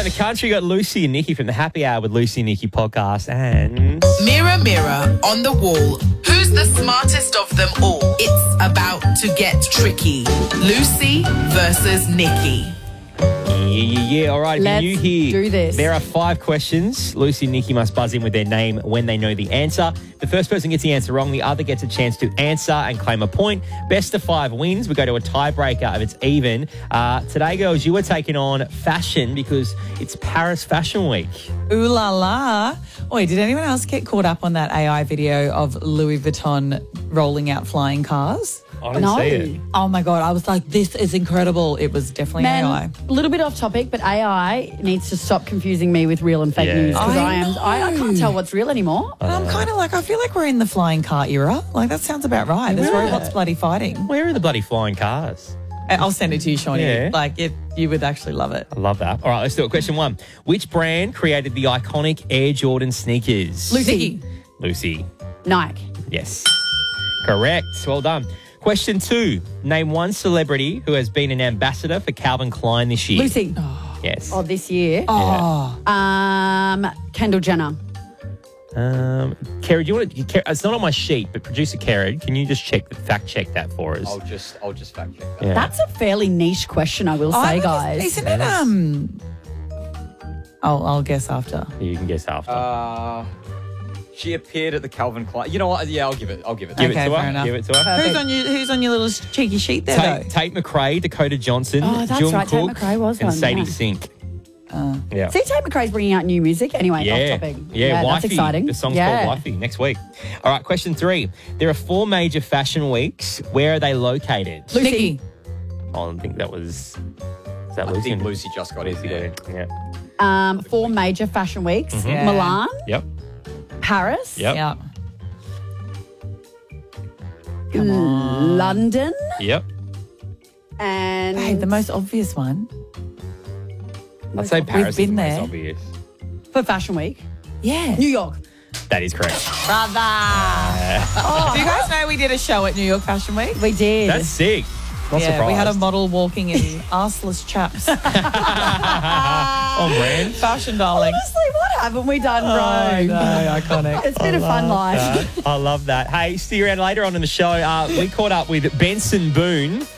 the country, got Lucy and Nikki from the Happy Hour with Lucy and Nikki podcast. And Mirror, mirror on the wall, who's the smartest of them all? It's about to get tricky. Lucy versus Nikki. yeah. All right, Let's you hear? do this. There are 5 questions. Lucy and Nikki must buzz in with their name when they know the answer. The first person gets the answer wrong. The other gets a chance to answer and claim a point. Best of 5 wins. We go to a tiebreaker if it's even. Today, girls, you are taking on fashion because it's Paris Fashion Week. Ooh la la. Wait, did anyone else get caught up on that AI video of Louis Vuitton rolling out flying cars? I didn't see it. Oh my God, I was like, this is incredible. It was definitely AI. A little bit off topic, but AI needs to stop confusing me with real and fake news because I can't tell what's real anymore. And I'm kind of like, I feel like we're in the flying car era. Like, that sounds about right. There's robots bloody fighting. Where are the bloody flying cars? I'll send it to you, Shawnee. Yeah. Like, you would actually love it. I love that. All right, let's do it. Question 1. Which brand created the iconic Air Jordan sneakers? Lucy. Lucy. Nike. Yes. Correct. Well done. Question 2. Name one celebrity who has been an ambassador for Calvin Klein this year. Lucy. Yes. Oh, this year. Oh. Kendall Jenner. Kerry, do you want to? It's not on my sheet, but producer Kerry, can you just fact check that for us? I'll just fact check that. Yeah. That's a fairly niche question, I will say, guys. Isn't it, I'll guess after. You can guess after. She appeared at the Calvin Klein. You know what? Yeah, I'll give it. Give it Okay, to fair her. enough. Give it to her. Who's on your little cheeky sheet there, though? Tate McRae, Dakota Johnson, Oh, that's Jungkook, right, Tate McRae was and one, Sadie yeah. Sink. Yeah. See, Tate McRae's bringing out new music. Anyway, Yeah. off topic. Yeah, that's Wifey. exciting. The song's called Wifey next week. All right, question 3. There are 4 major fashion weeks. Where are they located? Nikki. Oh, I think that was... Is that I Lucy? think Lucy just got in there. Yeah. 4 major fashion weeks. Yeah. Milan, Yep. Paris, Yep. Yeah. Come on. London, Yep. and Hey, the most obvious one. I'd say Paris been is the most there. obvious. for Fashion Week. Yeah. New York. That is correct. Brother. Do you guys know we did a show at New York Fashion Week? We did. That's sick. Not surprised. we had a model walking in arseless chaps. On brand. Fashion, darling. Honestly, what haven't we done Oh, wrong? no, iconic. It's been a fun life. I love that. Hey, stick around later on in the show. We caught up with Benson Boone